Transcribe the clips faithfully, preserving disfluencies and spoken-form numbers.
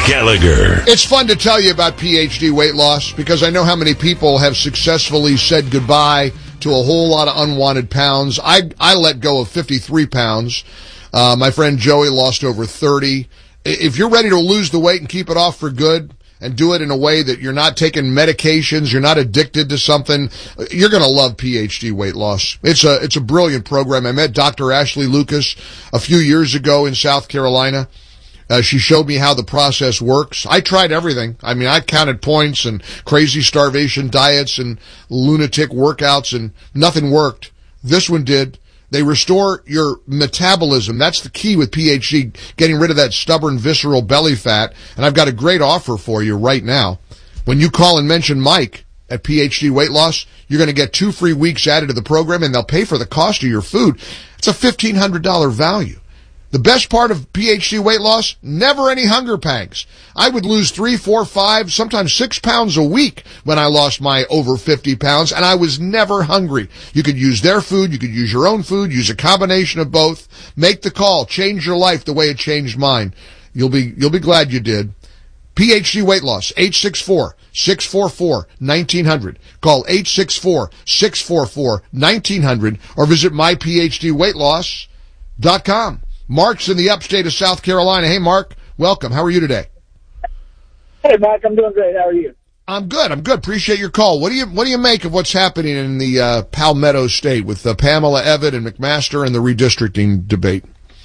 Gallagher. It's fun to tell you about P H D weight loss because I know how many people have successfully said goodbye to a whole lot of unwanted pounds. I I let go of fifty-three pounds. Uh, my friend Joey lost over thirty. If you're ready to lose the weight and keep it off for good and do it in a way that you're not taking medications, you're not addicted to something, you're going to love P H D weight loss. It's a, it's a brilliant program. I met Doctor Ashley Lucas a few years ago in South Carolina. Uh, she showed me how the process works. I tried everything. I mean, I counted points and crazy starvation diets and lunatic workouts, and nothing worked. This one did. They restore your metabolism. That's the key with P H D, getting rid of that stubborn, visceral belly fat. And I've got a great offer for you right now. When you call and mention Mike at P H D Weight Loss, you're going to get two free weeks added to the program, and they'll pay for the cost of your food. It's a fifteen hundred dollars value. The best part of P H D weight loss, never any hunger pangs. I would lose three, four, five, sometimes six pounds a week when I lost my over fifty pounds, and I was never hungry. You could use their food, you could use your own food, use a combination of both. Make the call, change your life the way it changed mine. You'll be, you'll be glad you did. P H D weight loss, eight six four, six four four, one nine zero zero. Call eight six four, six four four, one nine zero zero or visit my p h d weight loss dot com. Mark's in the upstate of South Carolina. Hey, Mark, welcome. How are you today? Hey, Mike, I'm doing great. How are you? I'm good. I'm good. Appreciate your call. What do you What do you make of what's happening in the uh, Palmetto State with uh, Pamela Evatt and McMaster and the redistricting debate?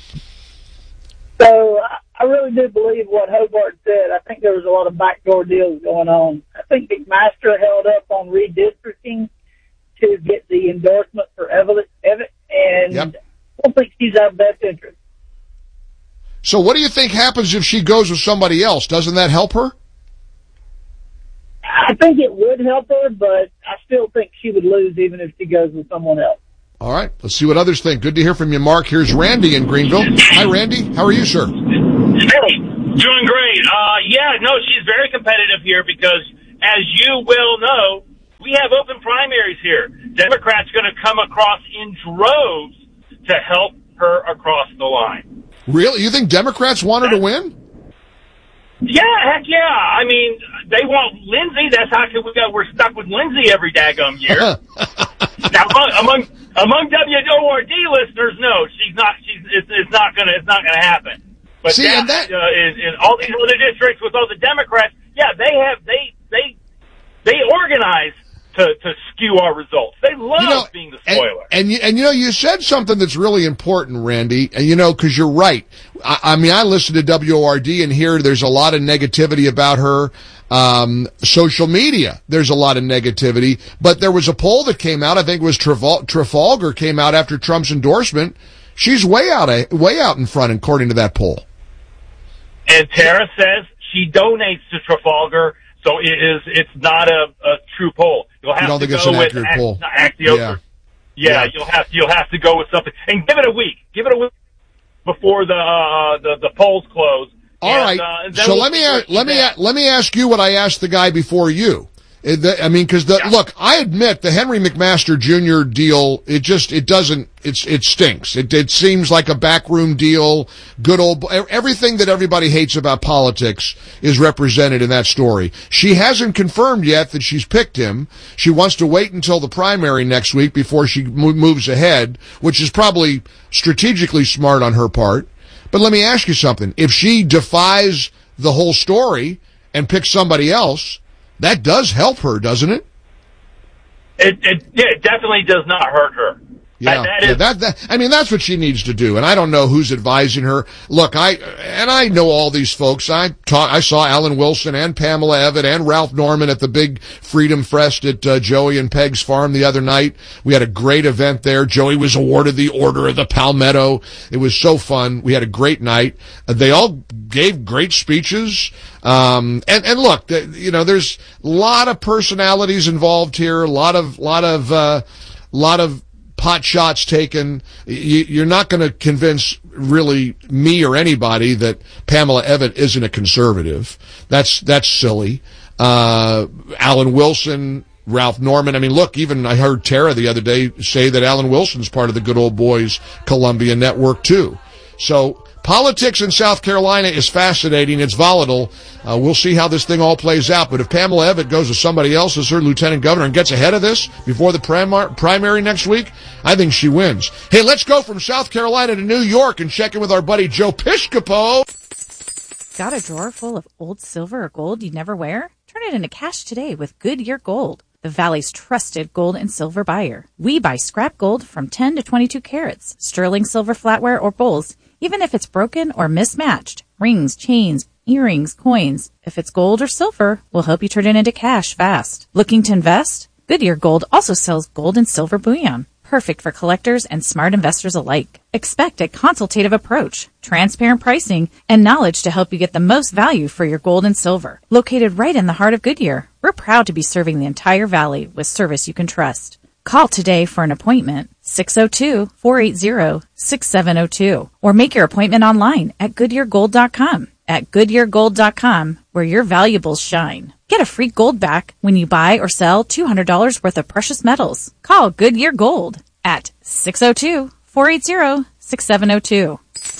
So I really do believe what Hobart said. I think there was a lot of backdoor deals going on. I think McMaster held up on redistricting to get the endorsement for Evatt, Evatt and yep. I don't think she's our best interest. So what do you think happens if she goes with somebody else? Doesn't that help her? I think it would help her, but I still think she would lose even if she goes with someone else. All right. Let's see what others think. Good to hear from you, Mark. Here's Randy in Greenville. Hi, Randy. How are you, sir? Hey, doing great. Uh, yeah, no, she's very competitive here because, as you well know, we have open primaries here. Democrats going to come across in droves to help her across the line. Really? You think Democrats want her to win? Yeah, heck yeah. I mean, they want Lindsay. That's how we got, we're stuck with Lindsay every daggum year. Now, among, among among W O R D listeners, no, she's not. She's it's, it's not gonna it's not gonna happen. But See, that, and that uh, in, in all these other districts with all the Democrats, yeah, they have they they they organize to to skew our results. They love you know, being the spoiler. And, and, you, and, you know, you said something that's really important, Randy, and, you know, because you're right. I, I mean, I listen to W O R D and hear there's a lot of negativity about her. Um, social media, there's a lot of negativity. But there was a poll that came out, I think it was Trafal- Trafalgar came out after Trump's endorsement. She's way out, way out in front, according to that poll. And Tara says she donates to Trafalgar. So it is. It's not a, a true poll. You'll have you don't to think it's go an with accurate act, poll? Axios. Yeah. Yeah, yeah, you'll have you'll have to go with something and give it a week. Give it a week before the uh, the the polls close. All and, right. Uh, so we'll let me a- let me at. a- let me ask you what I asked the guy before you. I mean, because the Yeah. look, I admit the Henry McMaster Junior deal. It just it doesn't. It's it stinks. It it seems like a backroom deal. Good old everything that everybody hates about politics is represented in that story. She hasn't confirmed yet that she's picked him. She wants to wait until the primary next week before she mo- moves ahead, which is probably strategically smart on her part. But let me ask you something: if she defies the whole story and picks somebody else, that does help her, doesn't it? It, it, yeah, it definitely does not hurt her. Yeah, that, that yeah is, that, that, I mean, that's what she needs to do, and I don't know who's advising her. Look, I, and I know all these folks. I talk, I saw Alan Wilson and Pamela Evatt and Ralph Norman at the big Freedom Fest at uh, Joey and Peg's farm the other night. We had a great event there. Joey was awarded the Order of the Palmetto. It was so fun. We had a great night. Uh, they all gave great speeches. Um, and, and look, you know, there's a lot of personalities involved here, a lot of, lot of, uh, lot of pot shots taken. You, you're not going to convince really me or anybody that Pamela Evatt isn't a conservative. That's, that's silly. Uh, Alan Wilson, Ralph Norman. I mean, look, even I heard Tara the other day say that Alan Wilson's part of the Good Old Boys Columbia Network too. So Politics in South Carolina is fascinating. It's volatile. Uh, we'll see how this thing all plays out. But if Pamela Evatt goes to somebody else as her lieutenant governor and gets ahead of this before the primar- primary next week, I think she wins. Hey, let's go from South Carolina to New York and check in with our buddy Joe Piscopo. Got a drawer full of old silver or gold you'd never wear? Turn it into cash today with Goodyear Gold, the Valley's trusted gold and silver buyer. We buy scrap gold from ten to twenty-two carats, sterling silver flatware or bowls, even if it's broken or mismatched. Rings, chains, earrings, coins. If it's gold or silver, we'll help you turn it into cash fast. Looking to invest? Goodyear Gold also sells gold and silver bullion. Perfect for collectors and smart investors alike. Expect a consultative approach, transparent pricing, and knowledge to help you get the most value for your gold and silver. Located right in the heart of Goodyear, we're proud to be serving the entire valley with service you can trust. Call today for an appointment, six oh two, four eight zero, six seven oh two, or make your appointment online at goodyear gold dot com. At goodyear gold dot com, where your valuables shine. Get a free gold back when you buy or sell two hundred dollars worth of precious metals. Call Goodyear Gold at six oh two, four eight zero, six seven oh two.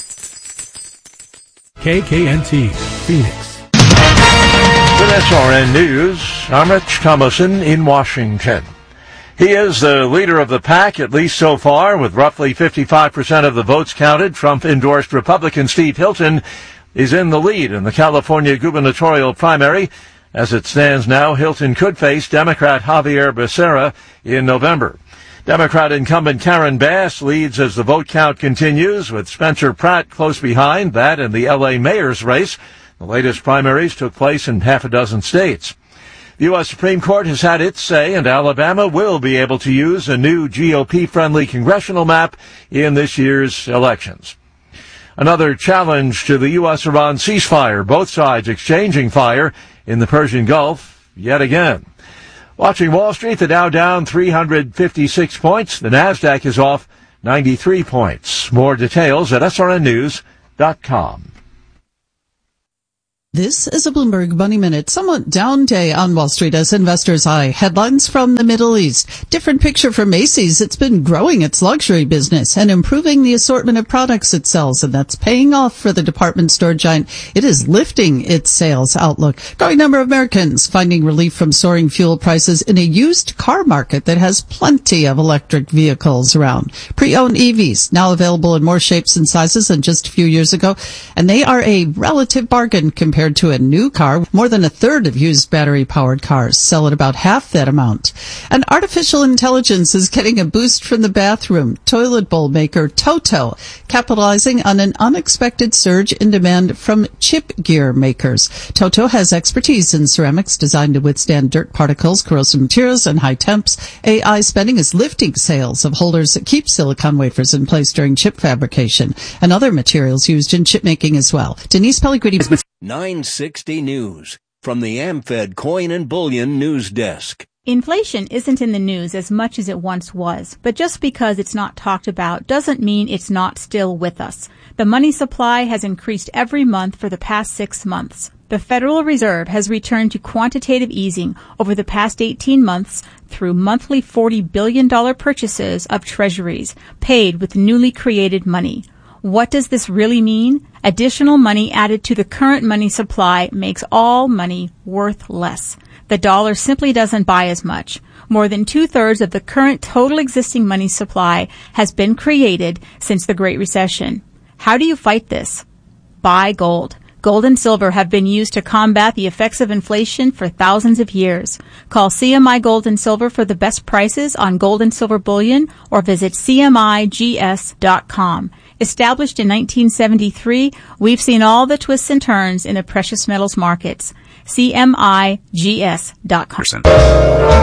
K K N T, Phoenix. With S R N News, I'm Rich Thomason in Washington. He is the leader of the pack, at least so far, with roughly fifty-five percent of the votes counted. Trump-endorsed Republican Steve Hilton is in the lead in the California gubernatorial primary. As it stands now, Hilton could face Democrat Javier Becerra in November. Democrat incumbent Karen Bass leads as the vote count continues, with Spencer Pratt close behind, that in the L A mayor's race. The latest primaries took place in half a dozen states. The U S Supreme Court has had its say, and Alabama will be able to use a new G O P-friendly congressional map in this year's elections. Another challenge to the U S Iran ceasefire, both sides exchanging fire in the Persian Gulf yet again. Watching Wall Street, the Dow down three hundred fifty-six points. The NASDAQ is off ninety-three points. More details at S R N news dot com. This is a Bloomberg Money Minute. Somewhat down day on Wall Street as investors eye headlines from the Middle East. Different picture for Macy's. It's been growing its luxury business and improving the assortment of products it sells, and that's paying off for the department store giant. It is lifting its sales outlook. Growing number of Americans finding relief from soaring fuel prices in a used car market that has plenty of electric vehicles around. Pre-owned E Vs now available in more shapes and sizes than just a few years ago, and they are a relative bargain compared to a new car. More than a third of used battery-powered cars sell at about half that amount. And artificial intelligence is getting a boost from the bathroom. Toilet bowl maker Toto, capitalizing on an unexpected surge in demand from chip gear makers. Toto has expertise in ceramics designed to withstand dirt particles, corrosive materials, and high temps. A I spending is lifting sales of holders that keep silicon wafers in place during chip fabrication and other materials used in chip making as well. Denise Pellegrini. nine sixty News from the AmFed Coin and Bullion News Desk. Inflation isn't in the news as much as it once was, but just because it's not talked about doesn't mean it's not still with us. The money supply has increased every month for the past six months. The Federal Reserve has returned to quantitative easing over the past eighteen months through monthly forty billion dollars purchases of treasuries paid with newly created money. What does this really mean? Additional money added to the current money supply makes all money worth less. The dollar simply doesn't buy as much. More than two-thirds of the current total existing money supply has been created since the Great Recession. How do you fight this? Buy gold. Gold and silver have been used to combat the effects of inflation for thousands of years. Call C M I Gold and Silver for the best prices on gold and silver bullion or visit C M I G S dot com. Established in nineteen seventy-three, we've seen all the twists and turns in the precious metals markets. C M I G S dot com.